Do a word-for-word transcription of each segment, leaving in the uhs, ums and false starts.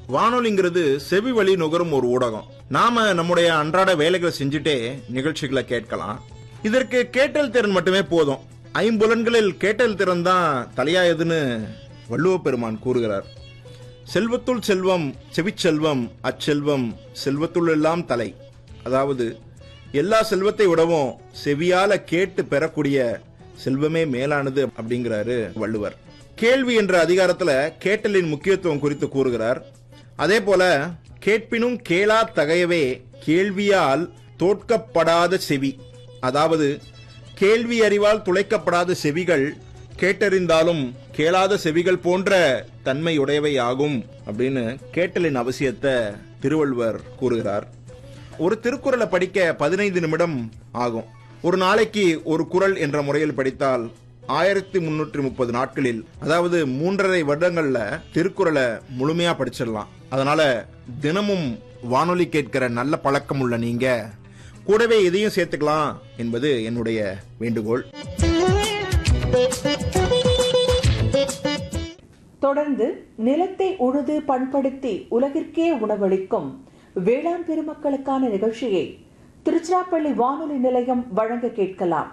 வானொலிங்கிறது செவி வழி நுகரும் ஒரு ஊடகம். நாம நம்முடைய அன்றாட வேலைகளை செஞ்சுட்டே நிகழ்ச்சிகளை கேட்கலாம். இதற்கு கேட்டல் திறன் மட்டுமே போதும். ஐம்புலன்களில் கேட்டல் திறன் தான் தலையாயதுன்னு வள்ளுவ பெருமான் கூறுகிறார். செல்வத்துள் செல்வம் செவிச்செல்வம், அச்செல்வம் செல்வத்துள் எல்லாம் தலை. அதாவது எல்லா செல்வத்தை விடவும் செவியால கேட்டு பெறக்கூடிய செல்வமே மேலானது அப்படிங்கிறாரு வள்ளுவர். கேள்வி என்ற அதிகாரத்துல கேட்டலின் முக்கியத்துவம் குறித்து கூறுகிறார். அதே போல கேட்பினும் கேளா தகையவே கேள்வியால் தோற்கப்படாத செவி. அதாவது கேள்வி அறிவால் துளைக்கப்படாத செவிகள் கேட்டறிந்தாலும் கேளாத செவிகள் போன்ற தன்மையுடையவை ஆகும் அப்படின்னு கேட்டலின் அவசியத்தை திருவள்ளுவர் கூறுகிறார். ஒரு திருக்குறளை படிக்க பதினைந்து நிமிடம் ஆகும். ஒரு நாளைக்கு ஒரு குறள் என்ற முறையில் படித்தால் ஆயிரத்தி முன்னூற்றி முப்பது நாட்களில், அதாவது மூன்றரை வருடங்கள்ல திருக்குறளை முழுமையா படிச்சிடலாம். அதனால தினமும் வானொலி கேட்கிற நல்ல பழக்கம் உள்ள நீங்க கூடவே இதையும் சேர்த்துக்கலாம் என்பது என்னுடைய வேண்டுகோள். தொடர்ந்து நிலத்தை உழுது பண்படுத்தி உலகிற்கே உணவளிக்கும் வேளாண் பெருமக்களுக்கான நிகழ்ச்சியை திருச்சிராப்பள்ளி வானொலி நிலையம் வழங்க கேட்கலாம்.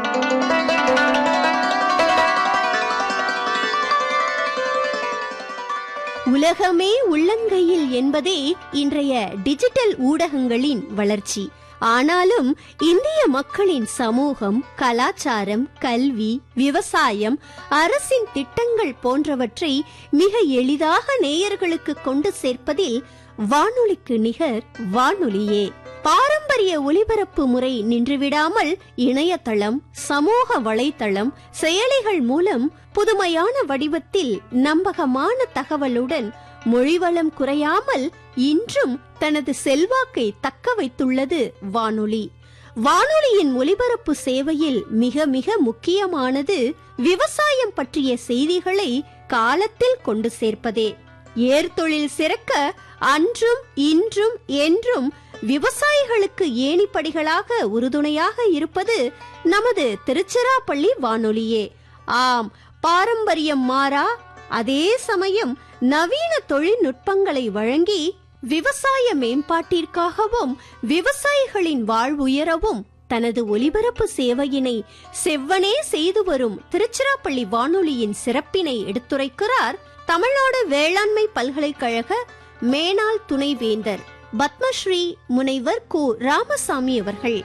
உலகமே உள்ளங்கையில் என்பதே இன்றைய டிஜிட்டல் ஊடகங்களின் வளர்ச்சி. ஆனாலும் இந்திய மக்களின் சமூகம், கலாச்சாரம், கல்வி, விவசாயம், அரசின் திட்டங்கள் போன்றவற்றை மிக எளிதாக நேயர்களுக்கு கொண்டு சேர்ப்பதில் வானொலிக்கு நிகர் வானொலியே. பாரம்பரிய ஒலிபரப்பு முறை நின்றுவிடாமல் இணையதளம், சமூக வலைத்தளம், செயலிகள் மூலம் புதுமையான வடிவத்தில் நம்பகமான தகவலுடன் மொழிவளம் குறையாமல் இன்றும் தனது செல்வாக்கை தக்க வைத்துள்ளது வானொலி. வானொலியின் ஒலிபரப்பு சேவையில் மிக மிக முக்கியமானது விவசாயம் பற்றிய செய்திகளை காலத்தில் கொண்டு சேர்ப்பதே. ஏர்தொழில் சிறக்க அன்றும் இன்றும் என்றும் விவசாயிகளுக்கு ஏணிப்படிகளாக உறுதுணையாக இருப்பது நமது திருச்சிராப்பள்ளி வானொலியே. ஆம், பாரம்பரியம் மாறா, அதே சமயம் நவீன தொழில்நுட்பங்களை வழங்கி விவசாய மேம்பாட்டிற்காகவும் விவசாயிகளின் வாழ்வுயரவும் தனது ஒலிபரப்பு சேவையினை செவ்வனே செய்து வரும் திருச்சிராப்பள்ளி வானொலியின் சிறப்பினை எடுத்துரைக்கிறார் தமிழ்நாடு வேளாண்மை பல்கலைக்கழக மேனாள் துணைவேந்தர் பத்மஸ்ரீ முனைவர் கு ராமசாமி அவர்கள்.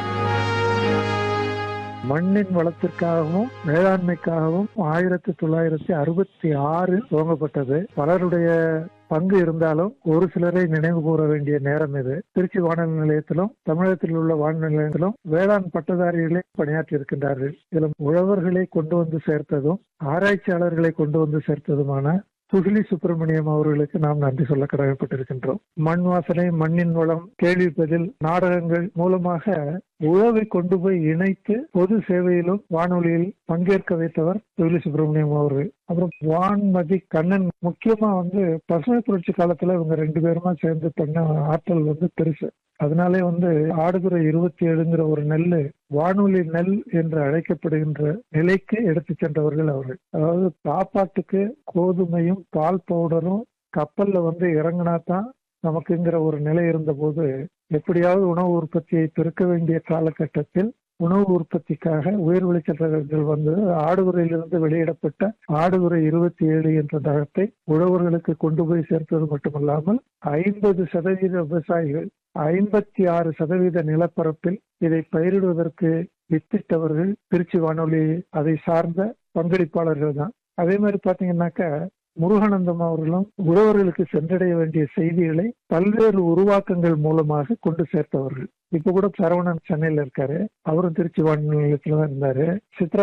மண்ணின் வளத்திற்காகவும் வேளாண்மைக்காகவும் ஆயிரத்தி தொள்ளாயிரத்தி அறுபத்தி ஆறு துவங்கப்பட்டது. பலருடைய பங்கு இருந்தாலும் ஒரு சிலரை நினைவு கூற வேண்டிய நேரம் இது. திருச்சி வானொலி நிலையத்திலும் தமிழகத்தில் உள்ள வானொலி நிலையத்திலும் வேளாண் பட்டதாரிகளே பணியாற்றி இருக்கின்றார்கள். இதிலும் உழவர்களை கொண்டு வந்து சேர்த்ததும் ஆராய்ச்சியாளர்களை கொண்டு வந்து சேர்த்ததுமான சுகிலி சுப்பிரமணியம் அவர்களுக்கு நாம் நன்றி சொல்ல கடமைப்பட்டிருக்கின்றோம். மண் வாசனை, மண்ணின் வளம், கேள்வி பதில் நாடகங்கள் மூலமாக உழவை கொண்டு போய் இணைத்து பொது சேவையிலும் வானொலியில் பங்கேற்க வைத்தவர் சுகிலி சுப்பிரமணியம் அவர்கள். அப்புறம் வான்மதி கண்ணன், முக்கியமா வந்து பசுமை புரட்சி காலத்துல இவங்க ரெண்டு பேருமா சேர்ந்து பண்ண ஆற்றல் வந்து பெருசு. அதனாலே வந்து ஆடுதுறை இருபத்தி ஏழுங்கிற ஒரு நெல்லு வானொலி நெல் என்று அழைக்கப்படுகின்ற நிலைக்கு எடுத்து சென்றவர்கள் அவர்கள். அதாவது சாப்பாட்டுக்கு கோதுமையும் பால் பவுடரும் கப்பல்ல வந்து இறங்கினா தான் நமக்குங்கிற ஒரு நிலை இருந்த போது, எப்படியாவது உணவு உற்பத்தியை பெருக்க வேண்டிய காலகட்டத்தில் உணவு உற்பத்திக்காக உயர் விளைச்சல்கள் வந்து ஆடுதுறையிலிருந்து வெளியிடப்பட்ட ஆடுதுறை இருபத்தி ஏழு என்ற தகத்தை உழவர்களுக்கு கொண்டு போய் சேர்த்தது மட்டுமல்லாமல் ஐம்பது சதவீத விவசாயிகள் ஐம்பத்தி ஆறு சதவீத நிலப்பரப்பில் இதை பயிரிடுவதற்கு வித்திட்டவர்கள் திருச்சி வானொலி, அதை சார்ந்த பங்களிப்பாளர்கள் தான். அதே மாதிரி பாத்தீங்கன்னாக்க முருகானந்தம் அவர்களும் உழவர்களுக்கு சென்றடைய வேண்டிய செய்திகளை பல்வேறு உருவாக்கங்கள் மூலமாக கொண்டு சேர்த்தவர்கள். இப்ப கூட சரவணன் சென்னையில இருக்காரு, அவரும் திருச்சி வானொலி நிலையத்துல தான் இருந்தாரு. சித்ரா